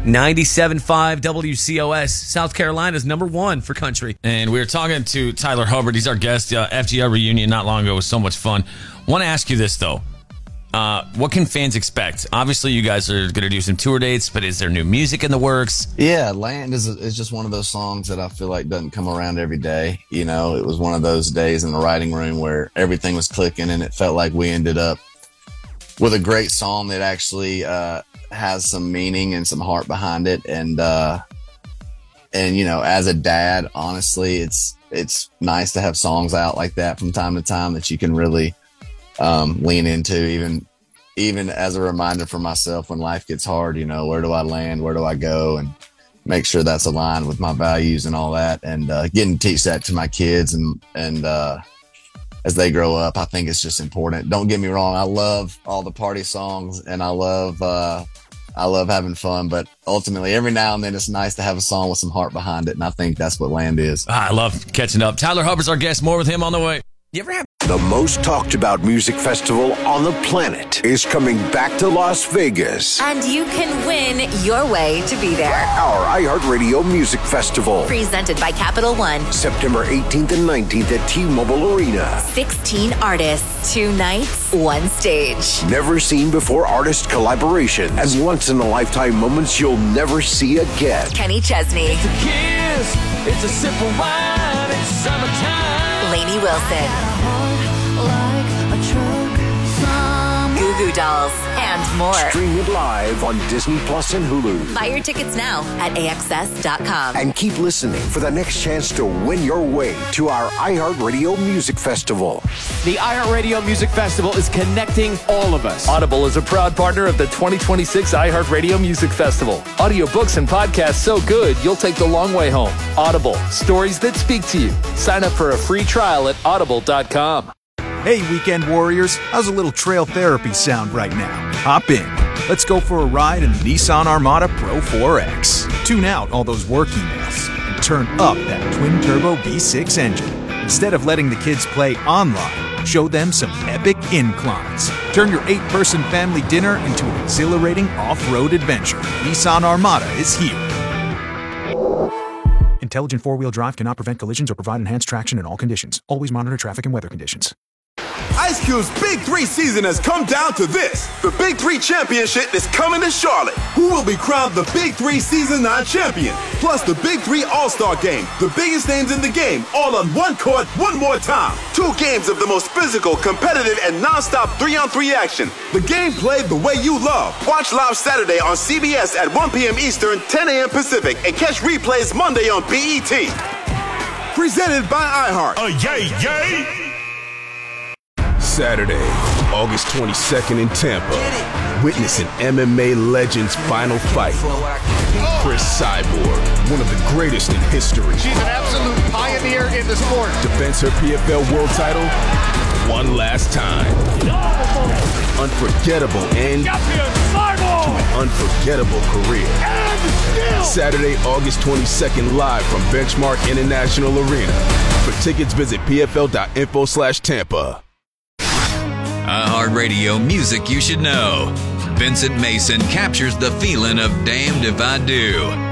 97.5 WCOS, South Carolina's number one for country. And we were talking to Tyler Hubbard. He's our guest. FGR reunion not long ago was so much fun. Want to ask you this, though. What can fans expect? Obviously, you guys are going to do some tour dates, but is there new music in the works? Yeah, Land is just one of those songs that I feel like doesn't come around every day. You know, it was one of those days in the writing room where everything was clicking, and it felt like we ended up with a great song that actually has some meaning and some heart behind it. And you know, as a dad, honestly, it's nice to have songs out like that from time to time that you can really lean into, even as a reminder for myself when life gets hard. You know, where do I land? Where do I go? And make sure that's aligned with my values and all that. And getting to teach that to my kids and as they grow up, I think it's just important. Don't get me wrong, I love all the party songs and I love having fun, but ultimately every now and then it's nice to have a song with some heart behind it, and I think that's what Land is. I love catching up. Tyler Hubbard's our guest. More with him on the way. You ever have the most talked about music festival on the planet is coming back to Las Vegas. And you can win your way to be there. Our iHeartRadio Music Festival. Presented by Capital One. September 18th and 19th at T-Mobile Arena. 16 artists, 2 nights, 1 stage. Never seen before artist collaborations and once-in-a-lifetime moments you'll never see again. Kenny Chesney. It's a kiss, it's a sip of wine, it's summertime. Lainey Wilson. Goo Goo Dolls, and more. Stream it live on Disney Plus and Hulu. Buy your tickets now at AXS.com. And keep listening for the next chance to win your way to our iHeartRadio Music Festival. The iHeartRadio Music Festival is connecting all of us. Audible is a proud partner of the 2026 iHeartRadio Music Festival. Audiobooks and podcasts so good, you'll take the long way home. Audible, stories that speak to you. Sign up for a free trial at audible.com. Hey, Weekend Warriors, how's a little trail therapy sound right now? Hop in. Let's go for a ride in the Nissan Armada Pro 4X. Tune out all those work emails and turn up that twin-turbo V6 engine. Instead of letting the kids play online, show them some epic inclines. Turn your 8-person family dinner into an exhilarating off-road adventure. Nissan Armada is here. Intelligent four-wheel drive cannot prevent collisions or provide enhanced traction in all conditions. Always monitor traffic and weather conditions. Ice Cube's Big 3 season has come down to this. The Big 3 Championship is coming to Charlotte. Who will be crowned the Big 3 Season 9 champion? Plus the Big 3 All-Star Game. The biggest names in the game, all on one court, one more time. 2 games of the most physical, competitive, and non-stop 3-on-3 action. The game played the way you love. Watch live Saturday on CBS at 1 p.m. Eastern, 10 a.m. Pacific, and catch replays Monday on BET. Presented by iHeart. Yay, yay! Saturday, August 22nd in Tampa. Witness an MMA legend's final fight. Chris Cyborg, one of the greatest in history. She's an absolute pioneer in the sport. Defends her PFL world title one last time. Unforgettable end to an unforgettable career. Saturday, August 22nd, live from Benchmark International Arena. For tickets, visit pfl.info/Tampa. iHeartRadio Music You Should Know. Vincent Mason captures the feeling of Damned If I Do.